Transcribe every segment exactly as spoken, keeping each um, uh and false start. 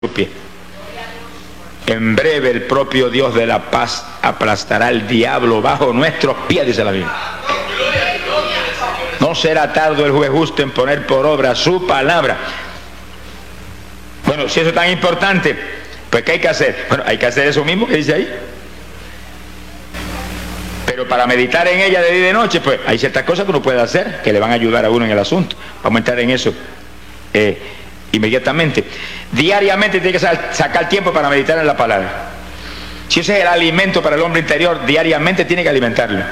pie. En breve el propio Dios de la paz aplastará al diablo bajo nuestros pies, dice la Biblia. No será tardo el juez justo en poner por obra su palabra. Bueno, si eso es tan importante, pues ¿qué hay que hacer? Bueno, hay que hacer eso mismo que dice ahí. Pero para meditar en ella de día y de noche, pues hay ciertas cosas que uno puede hacer que le van a ayudar a uno en el asunto. Vamos a entrar en eso eh, inmediatamente. Diariamente tiene que sacar tiempo para meditar en la palabra. Si ese es el alimento para el hombre interior, diariamente tiene que alimentarlo.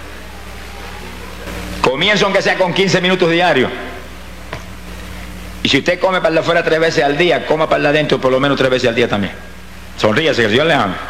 Comienza aunque sea con quince minutos diarios. Y si usted come para de afuera tres veces al día, coma para de adentro por lo menos tres veces al día también. Sonríase, que el Señor le ama.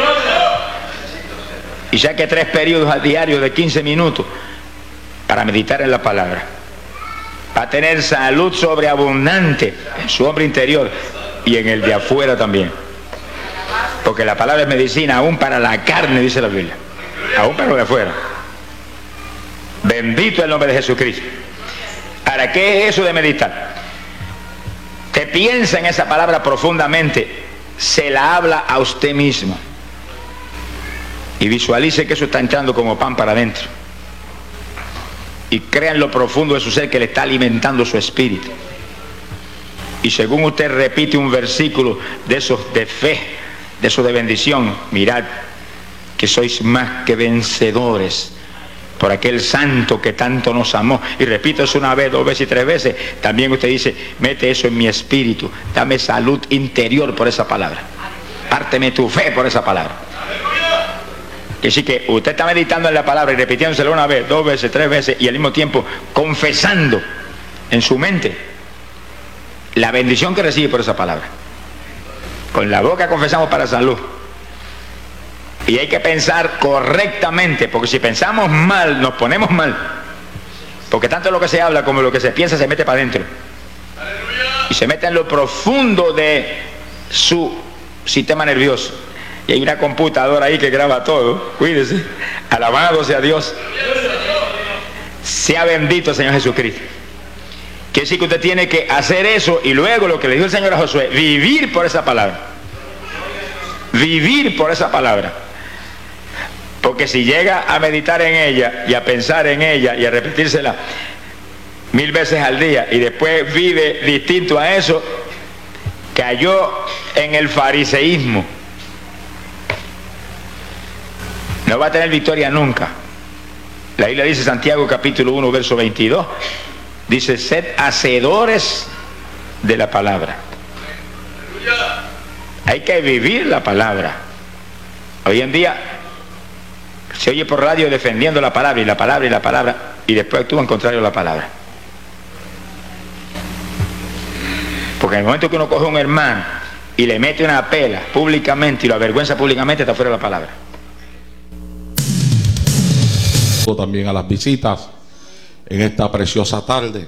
Y saque tres periodos al diario de quince minutos para meditar en la palabra. Va a tener salud sobreabundante en su hombre interior y en el de afuera también. Porque la palabra es medicina aún para la carne, dice la Biblia. Aún para lo de afuera. Bendito el nombre de Jesucristo. Ahora, ¿qué es eso de meditar? Te piensa en esa palabra profundamente, se la habla a usted mismo. Y visualice que eso está entrando como pan para adentro. Y crea en lo profundo de su ser que le está alimentando su espíritu. Y según usted repite un versículo de esos de fe, de esos de bendición, mirad que sois más que vencedores por aquel santo que tanto nos amó. Y repito eso una vez, dos veces y tres veces. También usted dice, mete eso en mi espíritu, dame salud interior por esa palabra. Párteme tu fe por esa palabra. Que sí que usted está meditando en la palabra y repitiéndosela una vez, dos veces, tres veces y al mismo tiempo confesando en su mente la bendición que recibe por esa palabra. Con la boca confesamos para salud. Y hay que pensar correctamente, porque si pensamos mal, nos ponemos mal. Porque tanto lo que se habla como lo que se piensa se mete para adentro. Y se mete en lo profundo de su sistema nervioso. Y hay una computadora ahí que graba todo. Cuídese. Alabado sea Dios. Sea bendito el Señor Jesucristo. Quiere decir que usted tiene que hacer eso y luego lo que le dijo el Señor a Josué, vivir por esa palabra. Vivir por esa palabra. Porque si llega a meditar en ella y a pensar en ella y a repetírsela mil veces al día y después vive distinto a eso, cayó en el fariseísmo. No va a tener victoria nunca. La Biblia dice, Santiago capítulo uno verso veintidós, dice, sed hacedores de la palabra. Hay que vivir la palabra. Hoy en día se oye por radio defendiendo la palabra y la palabra y la palabra y después actúa en contrario a la palabra. Porque en el momento que uno coge a un hermano y le mete una pela públicamente y lo avergüenza públicamente, está fuera de la palabra. También a las visitas en esta preciosa tarde.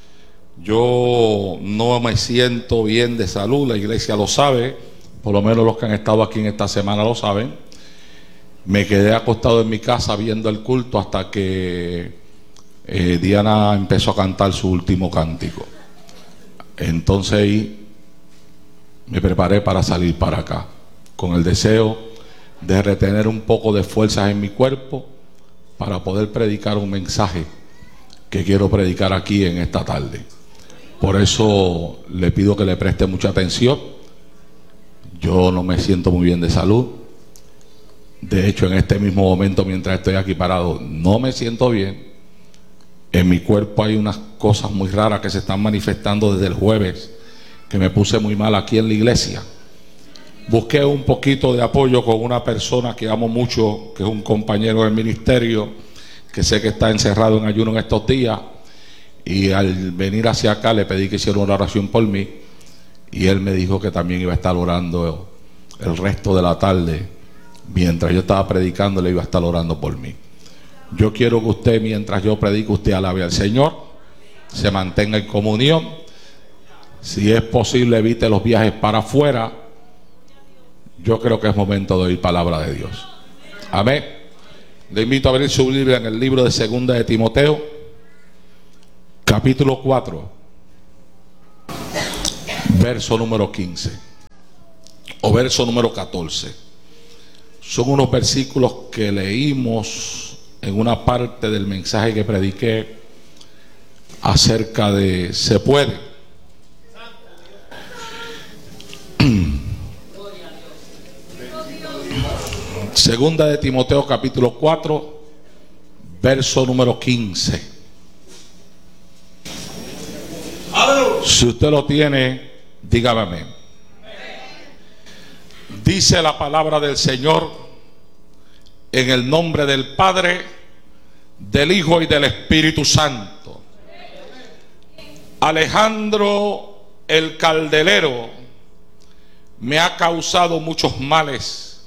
Yo no me siento bien de salud, la iglesia lo sabe, por lo menos los que han estado aquí en esta semana lo saben. Me quedé acostado en mi casa viendo el culto hasta que eh, Diana empezó a cantar su último cántico. Entonces me preparé para salir para acá, con el deseo de retener un poco de fuerzas en mi cuerpo para poder predicar un mensaje que quiero predicar aquí en esta tarde. Por eso le pido que le preste mucha atención. Yo no me siento muy bien de salud. De hecho, en este mismo momento, mientras estoy aquí parado, no me siento bien. En mi cuerpo hay unas cosas muy raras que se están manifestando desde el jueves, que me puse muy mal aquí en la iglesia. Busqué un poquito de apoyo con una persona que amo mucho, que es un compañero del ministerio, que sé que está encerrado en ayuno en estos días. Y al venir hacia acá le pedí que hiciera una oración por mí. Y él me dijo que también iba a estar orando el resto de la tarde. Mientras yo estaba predicando, le iba a estar orando por mí. Yo quiero que usted, mientras yo predico, usted alabe al Señor, se mantenga en comunión. Si es posible, evite los viajes para afuera. Yo creo que es momento de oír palabra de Dios. Amén. Le invito a abrir su Biblia en el libro de Segunda de Timoteo, capítulo cuatro, verso número quince. o verso número catorce. Son unos versículos que leímos en una parte del mensaje que prediqué acerca de se puede. Segunda de Timoteo capítulo cuatro, verso número quince. Si usted lo tiene, dígame amén. Dice la palabra del Señor en el nombre del Padre, del Hijo y del Espíritu Santo. Alejandro el Caldelero me ha causado muchos males.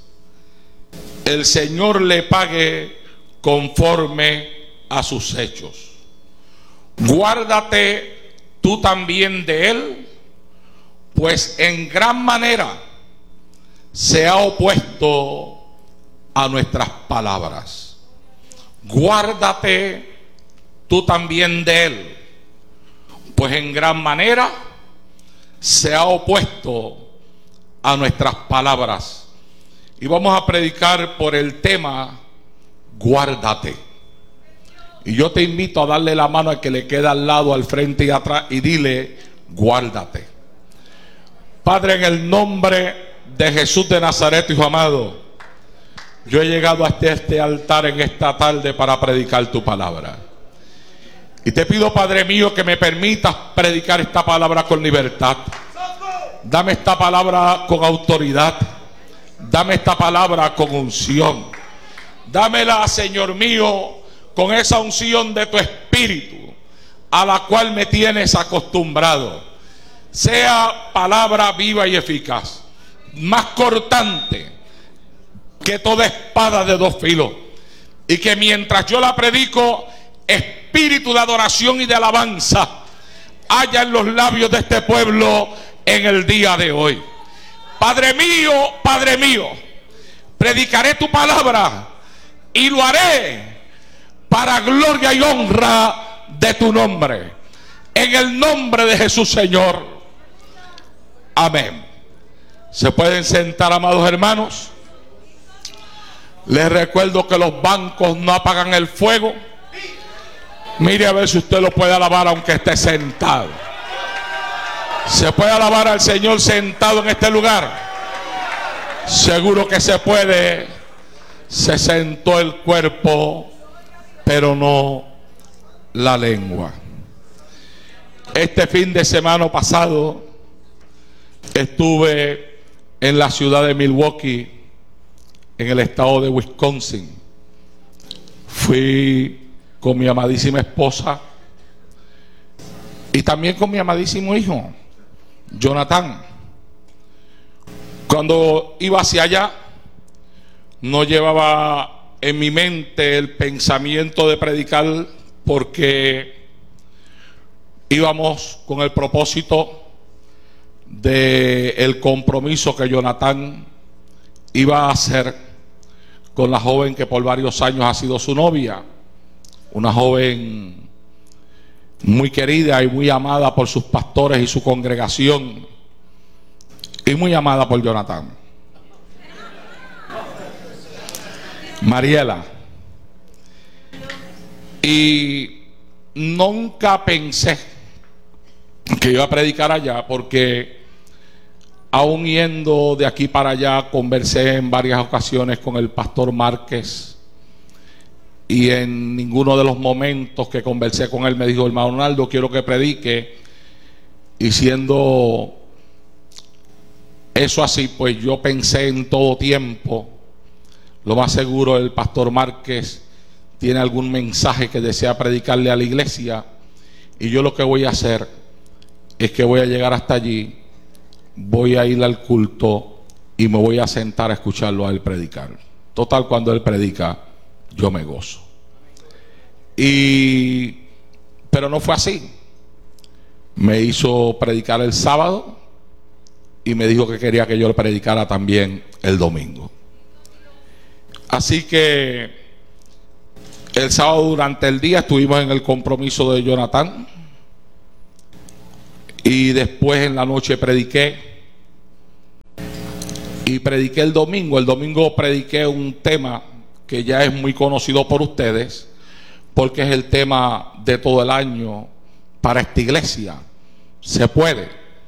El Señor le pague conforme a sus hechos. Guárdate tú también de él, pues en gran manera se ha opuesto a nuestras palabras. Guárdate tú también de él, pues en gran manera se ha opuesto a nuestras palabras. Y vamos a predicar por el tema guárdate. Y yo te invito a darle la mano al que le queda al lado, al frente y atrás, y dile guárdate. Padre, en el nombre de Jesús de Nazaret, Hijo amado, yo he llegado hasta este altar en esta tarde para predicar tu palabra. Y te pido, Padre mío, que me permitas predicar esta palabra con libertad. Dame esta palabra con autoridad. Dame esta palabra con unción. Dámela, Señor mío, con esa unción de tu Espíritu, a la cual me tienes acostumbrado. Sea palabra viva y eficaz, más cortante que toda espada de dos filos, y que mientras yo la predico, espíritu de adoración y de alabanza haya en los labios de este pueblo en el día de hoy. Padre mío, Padre mío, predicaré tu palabra y lo haré para gloria y honra de tu nombre, en el nombre de Jesús, Señor. Amén. Se pueden sentar, amados hermanos. Les recuerdo que los bancos no apagan el fuego. Mire a ver si usted lo puede alabar aunque esté sentado. ¿Se puede alabar al Señor sentado en este lugar? Seguro que se puede. Se sentó el cuerpo, pero no la lengua. Este fin de semana pasado estuve en la ciudad de Milwaukee, en el estado de Wisconsin. Fui con mi amadísima esposa y también con mi amadísimo hijo, Jonathan. Cuando iba hacia allá, no llevaba en mi mente el pensamiento de predicar, porque íbamos con el propósito de el compromiso que Jonathan iba a hacer con la joven que por varios años ha sido su novia, una joven muy querida y muy amada por sus pastores y su congregación, y muy amada por Jonathan, Mariela. Y nunca pensé que iba a predicar allá, porque aún yendo de aquí para allá, conversé en varias ocasiones con el pastor Márquez, y en ninguno de los momentos que conversé con él me dijo: hermano Ronaldo, quiero que predique. Y siendo eso así, pues yo pensé en todo tiempo, lo más seguro el pastor Márquez tiene algún mensaje que desea predicarle a la iglesia, y yo lo que voy a hacer es que voy a llegar hasta allí, voy a ir al culto y me voy a sentar a escucharlo a él predicar. Total, cuando él predica, yo me gozo. Y pero no fue así. Me hizo predicar el sábado y me dijo que quería que yo le predicara también el domingo. Así que el sábado durante el día estuvimos en el compromiso de Jonathan, y después en la noche prediqué. y prediqué el domingo. El domingo prediqué un tema que ya es muy conocido por ustedes, porque es el tema de todo el año para esta iglesia. Se puede.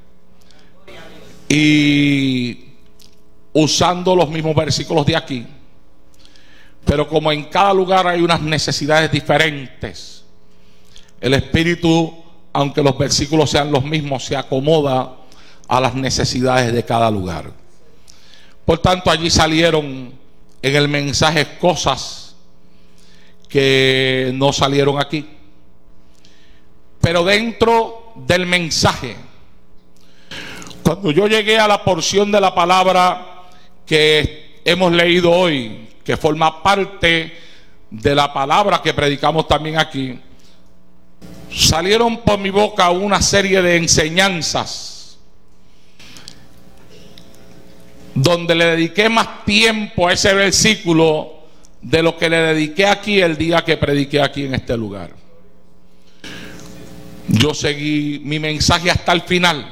Y usando los mismos versículos de aquí, pero como en cada lugar hay unas necesidades diferentes, el Espíritu, aunque los versículos sean los mismos, se acomoda a las necesidades de cada lugar. Por tanto, allí salieron en el mensaje cosas que no salieron aquí. Pero dentro del mensaje, cuando yo llegué a la porción de la palabra que hemos leído hoy, que forma parte de la palabra que predicamos también aquí, salieron por mi boca una serie de enseñanzas donde le dediqué más tiempo a ese versículo de lo que le dediqué aquí el día que prediqué aquí en este lugar. Yo seguí mi mensaje hasta el final,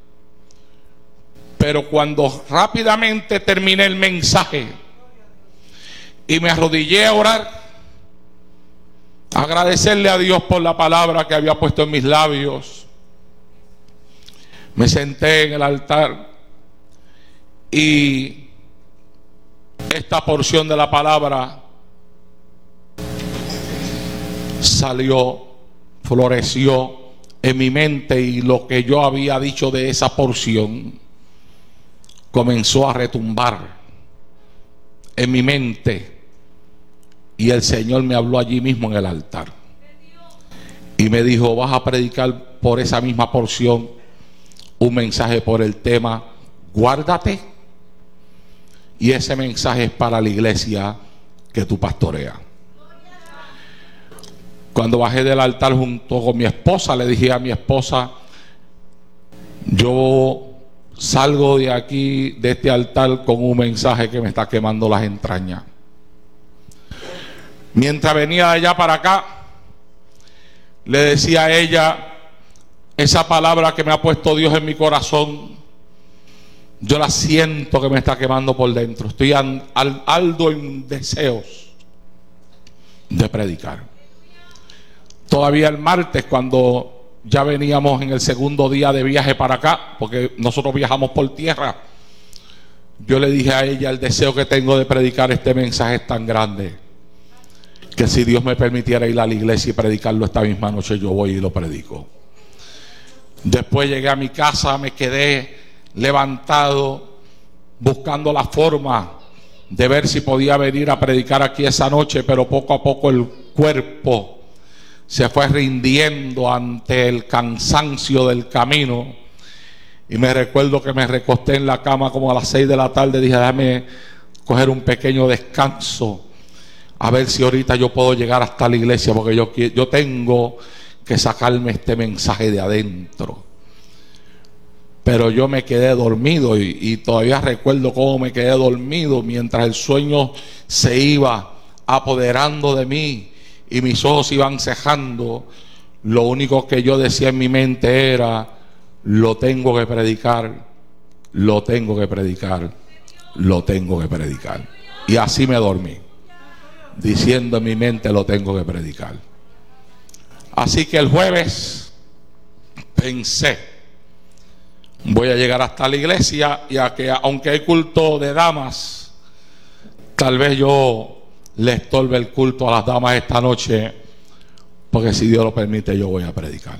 pero cuando rápidamente terminé el mensaje y me arrodillé a orar, agradecerle a Dios por la palabra que había puesto en mis labios, me senté en el altar y esta porción de la palabra salió, floreció en mi mente, y lo que yo había dicho de esa porción comenzó a retumbar en mi mente, y el Señor me habló allí mismo en el altar y me dijo: vas a predicar por esa misma porción un mensaje por el tema guárdate, y ese mensaje es para la iglesia que tú pastoreas. Cuando bajé del altar junto con mi esposa, le dije a mi esposa: yo salgo de aquí, de este altar, con un mensaje que me está quemando las entrañas. Mientras venía de allá para acá, le decía a ella: esa palabra que me ha puesto Dios en mi corazón, yo la siento que me está quemando por dentro. Estoy al, al, aldo en deseos de predicar. Todavía el martes, cuando ya veníamos en el segundo día de viaje para acá, porque nosotros viajamos por tierra, yo le dije a ella: el deseo que tengo de predicar este mensaje es tan grande que si Dios me permitiera ir a la iglesia y predicarlo esta misma noche, yo voy y lo predico. Después llegué a mi casa, me quedé levantado buscando la forma de ver si podía venir a predicar aquí esa noche, pero poco a poco el cuerpo se fue rindiendo ante el cansancio del camino, y me recuerdo que me recosté en la cama como a las seis de la tarde. Dije: déjame coger un pequeño descanso, a ver si ahorita yo puedo llegar hasta la iglesia, porque yo, yo tengo que sacarme este mensaje de adentro. Pero yo me quedé dormido, y, y todavía recuerdo cómo me quedé dormido mientras el sueño se iba apoderando de mí y mis ojos iban cejando. Lo único que yo decía en mi mente era: lo tengo que predicar, lo tengo que predicar, lo tengo que predicar. Y así me dormí, diciendo en mi mente: lo tengo que predicar. Así que el jueves pensé: voy a llegar hasta la iglesia, y a que aunque hay culto de damas, tal vez yo le estorbe el culto a las damas esta noche, porque si Dios lo permite yo voy a predicar.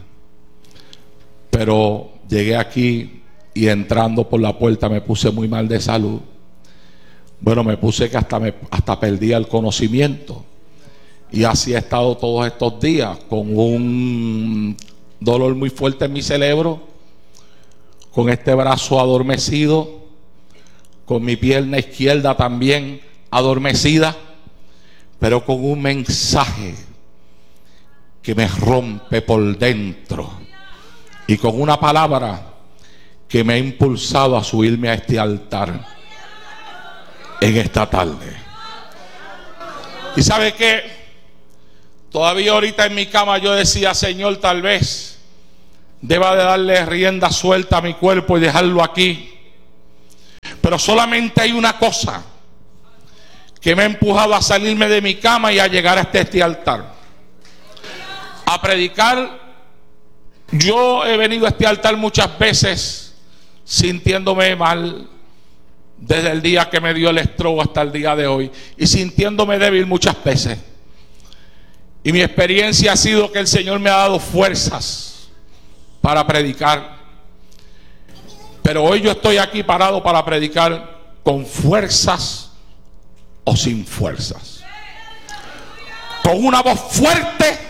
Pero llegué aquí y entrando por la puerta me puse muy mal de salud. Bueno, me puse que hasta, me, hasta perdía el conocimiento, y así he estado todos estos días, con un dolor muy fuerte en mi cerebro, con este brazo adormecido, con mi pierna izquierda también adormecida, pero con un mensaje que me rompe por dentro, y con una palabra que me ha impulsado a subirme a este altar en esta tarde. ¿Y sabe qué? Todavía ahorita en mi cama yo decía: Señor, tal vez deba de darle rienda suelta a mi cuerpo y dejarlo aquí, Pero solamente hay una cosa que me ha empujado a salirme de mi cama y a llegar hasta este altar, a predicar. Yo he venido a este altar muchas veces sintiéndome mal, desde el día que me dio el stroke hasta el día de hoy, y sintiéndome débil muchas veces. Y mi experiencia ha sido que el Señor me ha dado fuerzas para predicar. Pero hoy yo estoy aquí parado para predicar con fuerzas o sin fuerzas, con una voz fuerte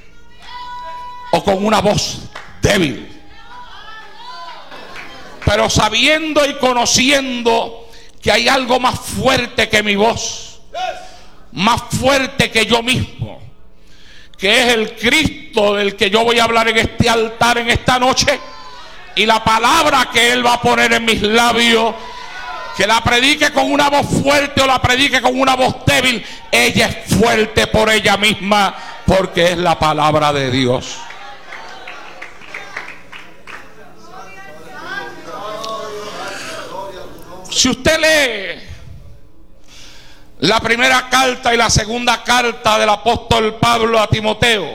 o con una voz débil, pero sabiendo y conociendo que hay algo más fuerte que mi voz, más fuerte que yo mismo, que es el Cristo del que yo voy a hablar en este altar en esta noche, y la palabra que Él va a poner en mis labios, que la predique con una voz fuerte o la predique con una voz débil, ella es fuerte por ella misma, porque es la palabra de Dios. Si usted lee la primera carta y la segunda carta del apóstol Pablo a Timoteo,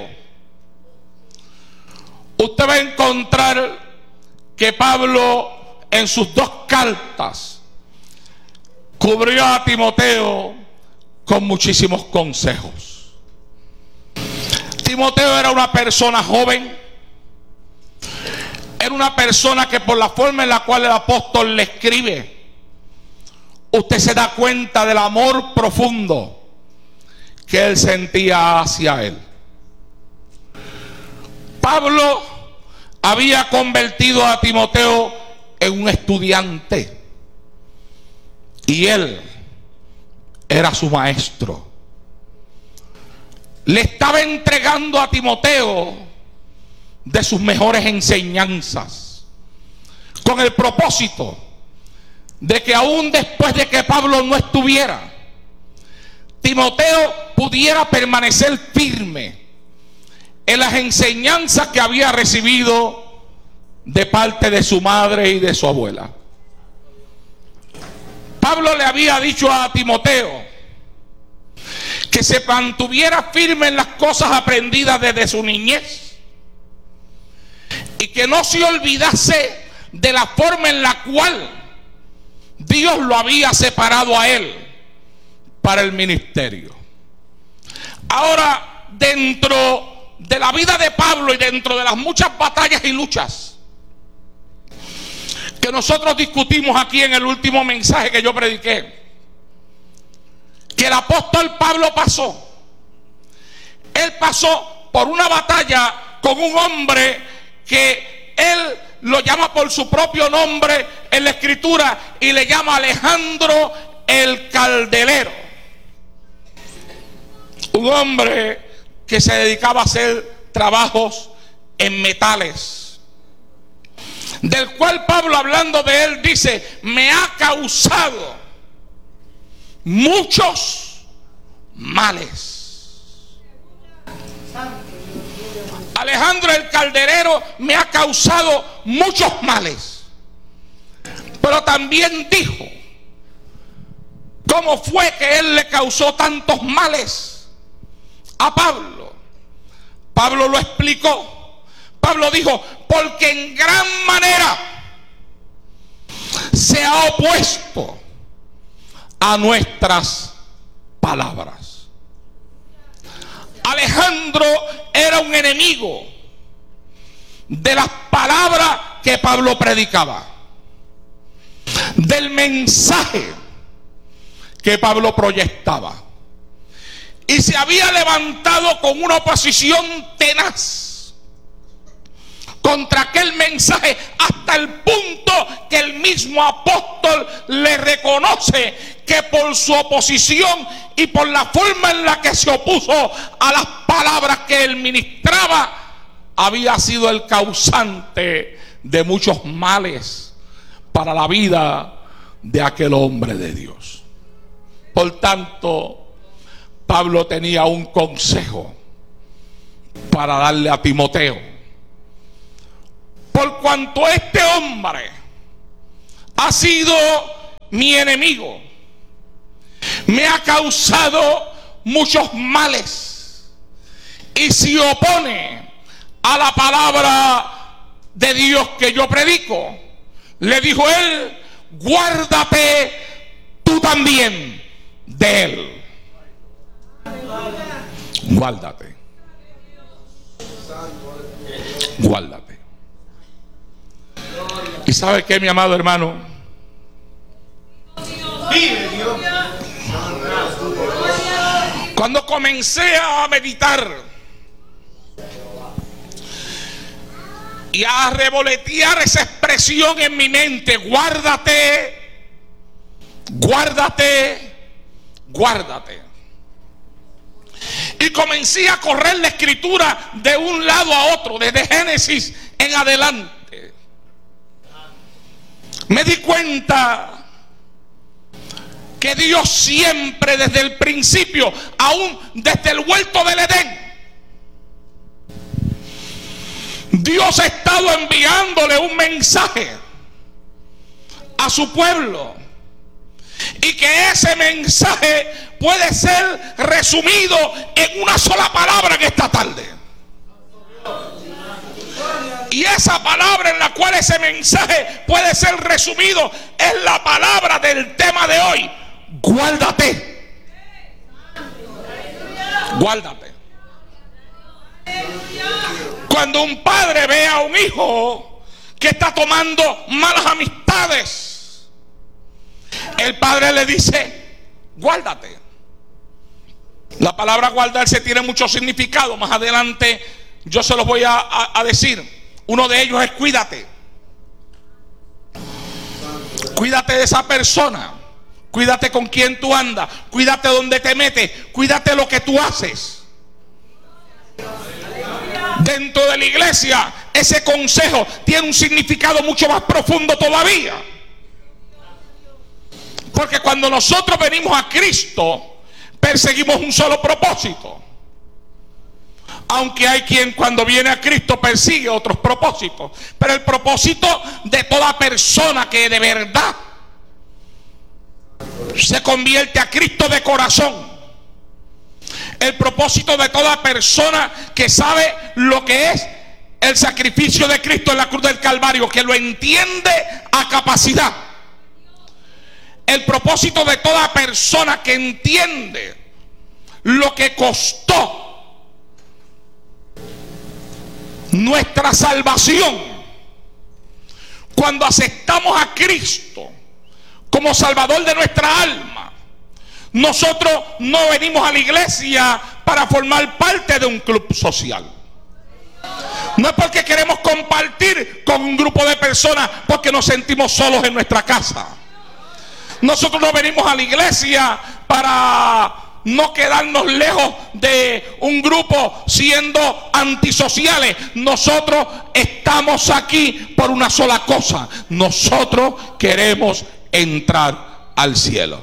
usted va a encontrar que Pablo en sus dos cartas cubrió a Timoteo con muchísimos consejos. Timoteo era una persona joven, era una persona que por la forma en la cual el apóstol le escribe, usted se da cuenta del amor profundo que él sentía hacia él. Pablo había convertido a Timoteo en un estudiante y él era su maestro. Le estaba entregando a Timoteo de sus mejores enseñanzas, con el propósito de que aún después de que Pablo no estuviera, Timoteo pudiera permanecer firme en las enseñanzas que había recibido de parte de su madre y de su abuela. Pablo le había dicho a Timoteo que se mantuviera firme en las cosas aprendidas desde su niñez y que no se olvidase de la forma en la cual Dios lo había separado a él para el ministerio. Ahora, dentro de la vida de Pablo y dentro de las muchas batallas y luchas que nosotros discutimos aquí en el último mensaje que yo prediqué, que el apóstol Pablo pasó, él pasó por una batalla con un hombre que él lo llama por su propio nombre en la escritura y le llama Alejandro el Calderero, un hombre que se dedicaba a hacer trabajos en metales, del cual Pablo, hablando de él, dice: me ha causado muchos males. Alejandro el Calderero me ha causado muchos males. Pero también dijo cómo fue que él le causó tantos males a Pablo. Pablo lo explicó. Pablo dijo: porque en gran manera se ha opuesto a nuestras palabras. Alejandro era un enemigo de las palabras que Pablo predicaba, del mensaje que Pablo proyectaba, y se había levantado con una oposición tenaz contra aquel mensaje, hasta el punto que el mismo apóstol le reconoce que por su oposición y por la forma en la que se opuso a las palabras que él ministraba, había sido el causante de muchos males para la vida de aquel hombre de Dios. Por tanto, Pablo tenía un consejo para darle a Timoteo. Por cuanto este hombre ha sido mi enemigo. Me ha causado muchos males. Y se opone a la palabra de Dios que yo predico. Le dijo él, guárdate tú también de él. Guárdate. Guárdate. ¿Y sabe qué, mi amado hermano? Cuando comencé a meditar y a revolotear esa expresión en mi mente, guárdate, guárdate, guárdate. Y comencé a correr la escritura de un lado a otro, desde Génesis en adelante. Me di cuenta que Dios siempre desde el principio, aún desde el huerto del Edén, Dios ha estado enviándole un mensaje a su pueblo, y que ese mensaje puede ser resumido en una sola palabra en esta tarde. Y esa palabra en la cual ese mensaje puede ser resumido es la palabra del tema de hoy: guárdate. Guárdate. Cuando un padre ve a un hijo que está tomando malas amistades, el padre le dice, guárdate. La palabra guardarse tiene mucho significado. Más adelante yo se los voy a, a, a decir. Uno de ellos es cuídate. Cuídate de esa persona. Cuídate con quién tú andas. Cuídate donde te metes. Cuídate lo que tú haces. Dentro de la iglesia, ese consejo tiene un significado mucho más profundo todavía. Porque cuando nosotros venimos a Cristo, perseguimos un solo propósito. Aunque hay quien cuando viene a Cristo persigue otros propósitos. Pero el propósito de toda persona que de verdad se convierte a Cristo de corazón, el propósito de toda persona que sabe lo que es el sacrificio de Cristo en la cruz del Calvario, que lo entiende a capacidad, el propósito de toda persona que entiende lo que costó nuestra salvación cuando aceptamos a Cristo como Salvador de nuestra alma. Nosotros no venimos a la iglesia para formar parte de un club social. No es porque queremos compartir con un grupo de personas porque nos sentimos solos en nuestra casa. Nosotros no venimos a la iglesia para no quedarnos lejos de un grupo siendo antisociales. Nosotros estamos aquí por una sola cosa: nosotros queremos entrar al cielo.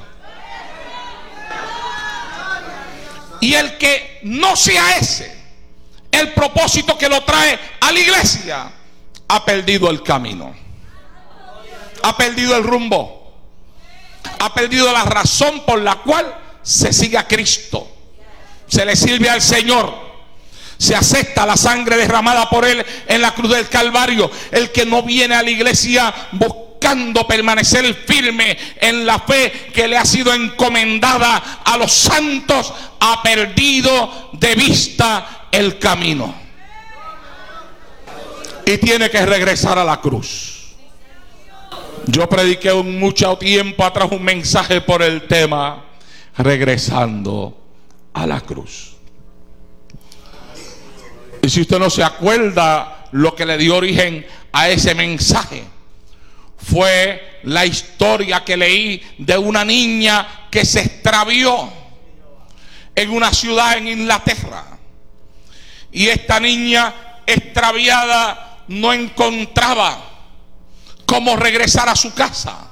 Y el que no sea ese el propósito que lo trae a la iglesia, ha perdido el camino, ha perdido el rumbo, ha perdido la razón por la cual se sigue a Cristo, se le sirve al Señor, se acepta la sangre derramada por Él en la cruz del Calvario. El que no viene a la iglesia buscando permanecer firme en la fe que le ha sido encomendada a los santos, ha perdido de vista el camino y tiene que regresar a la cruz. Yo prediqué un mucho tiempo atrás un mensaje por el tema regresando a la cruz. Y si usted no se acuerda, lo que le dio origen a ese mensaje fue la historia que leí de una niña que se extravió en una ciudad en Inglaterra. Y esta niña extraviada no encontraba cómo regresar a su casa.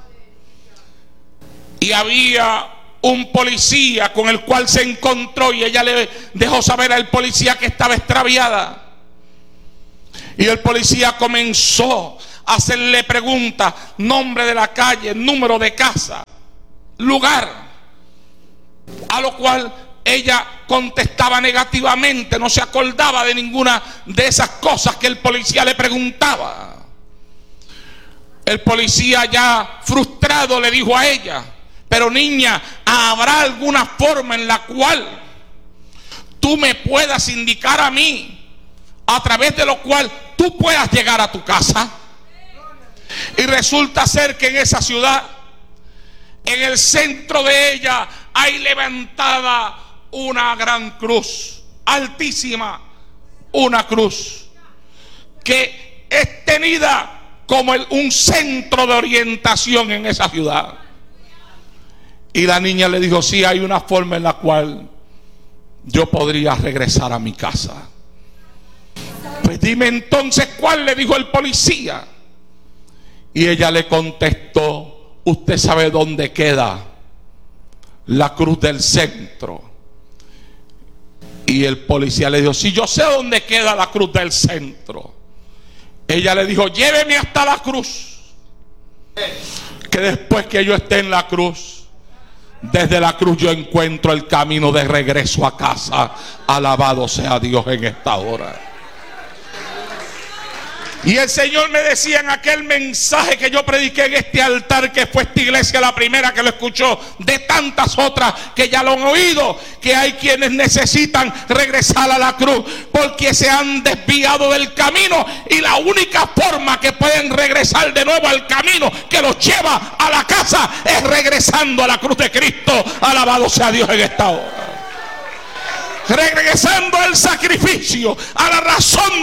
Y había un policía con el cual se encontró, y ella le dejó saber al policía que estaba extraviada. Y el policía comenzó hacerle preguntas, nombre de la calle, número de casa, lugar, a lo cual ella contestaba negativamente, no se acordaba de ninguna de esas cosas que el policía le preguntaba. El policía, ya frustrado, le dijo a ella: pero niña, ¿habrá alguna forma en la cual tú me puedas indicar a mí, a través de lo cual tú puedas llegar a tu casa? Y resulta ser que en esa ciudad, en el centro de ella, hay levantada una gran cruz, altísima, una cruz que es tenida como el, un centro de orientación en esa ciudad. Y la niña le dijo: sí, hay una forma en la cual yo podría regresar a mi casa. Pues dime entonces cuál, le dijo el policía. Y ella le contestó: usted sabe dónde queda la cruz del centro. Y el policía le dijo: sí, yo sé dónde queda la cruz del centro. Ella le dijo: lléveme hasta la cruz, que después que yo esté en la cruz, desde la cruz yo encuentro el camino de regreso a casa. Alabado sea Dios en esta hora. Y el Señor me decía en aquel mensaje que yo prediqué en este altar, que fue esta iglesia la primera que lo escuchó, de tantas otras que ya lo han oído, que hay quienes necesitan regresar a la cruz porque se han desviado del camino, y la única forma que pueden regresar de nuevo al camino que los lleva a la casa es regresando a la cruz de Cristo. Alabado sea Dios en esta hora. Regresando al sacrificio, a la razón